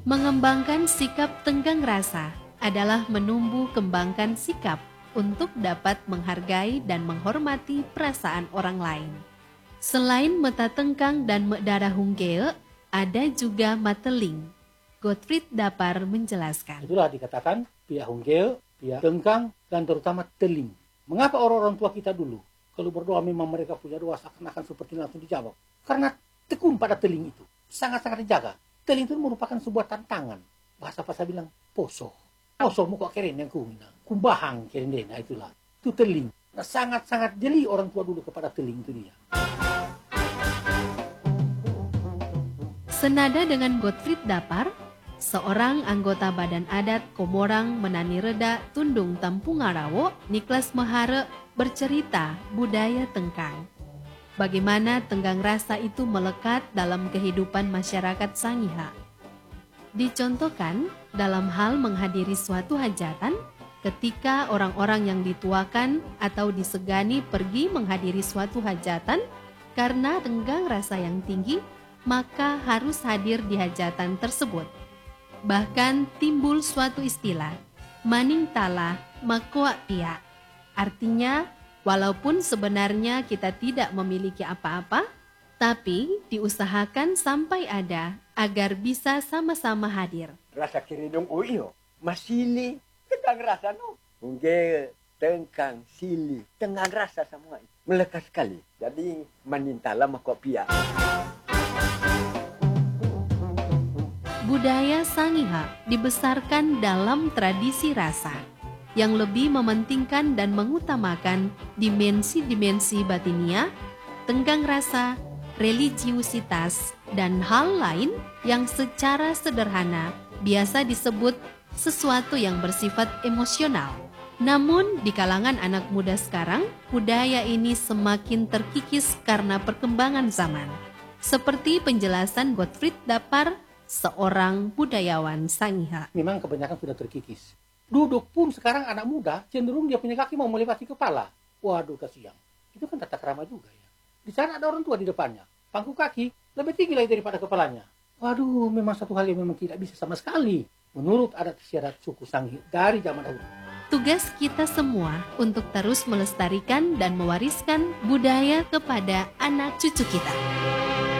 Mengembangkan sikap tenggang rasa adalah menumbuh kembangkan sikap untuk dapat menghargai dan menghormati perasaan orang lain. Selain mata tengkang dan medara hunggeo, ada juga mateling. Gottfried Dapar menjelaskan. Itulah dikatakan pihak hunggeo, pihak tengkang, dan terutama teling. Mengapa orang-orang tua kita dulu, kalau berdoa memang mereka punya doa seakan-akan seperti langsung dijawab? Karena tekun pada teling itu, sangat-sangat dijaga. Teling itu merupakan sebuah tantangan. Bahasa bilang, poso. Poso muka keren yang kumina. Kumbahang keren deh, nah itulah. Itu teling. Nah, sangat-sangat jeli orang tua dulu kepada teling itu dia. Senada dengan Gottfried Dapar, seorang anggota Badan Adat Komorang Menani Reda Tundung Tampungarawo, Niklas Mahare, bercerita budaya tengkang. Bagaimana tenggang rasa itu melekat dalam kehidupan masyarakat Sangiha. Dicontohkan dalam hal menghadiri suatu hajatan, ketika orang-orang yang dituakan atau disegani pergi menghadiri suatu hajatan karena tenggang rasa yang tinggi, maka harus hadir di hajatan tersebut. Bahkan timbul suatu istilah, maning tala makua pia. Artinya, walaupun sebenarnya kita tidak memiliki apa-apa, tapi diusahakan sampai ada agar bisa sama-sama hadir. Rasa kiridong uyo, masili, tenggang rasa no. Unggel, tengkang, sili, tenggang rasa semua. Melekat sekali. Jadi manintala makopia. Budaya Sangiha dibesarkan dalam tradisi rasa yang lebih mementingkan dan mengutamakan dimensi-dimensi batinia, tenggang rasa, religiusitas, dan hal lain yang secara sederhana biasa disebut sesuatu yang bersifat emosional. Namun di kalangan anak muda sekarang, budaya ini semakin terkikis karena perkembangan zaman. Seperti penjelasan Gottfried Dapar, seorang budayawan Sangiha. Memang kebanyakan sudah terkikis. Duduk pun sekarang anak muda cenderung dia punya kaki mau melewati kepala. Waduh kasihan. Itu kan tata krama juga ya. Di sana ada orang tua di depannya. Pangku kaki lebih tinggi lagi daripada kepalanya. Waduh, memang satu hal yang memang tidak bisa sama sekali menurut adat istiadat suku Sangiha dari zaman dahulu. Tugas kita semua untuk terus melestarikan dan mewariskan budaya kepada anak cucu kita.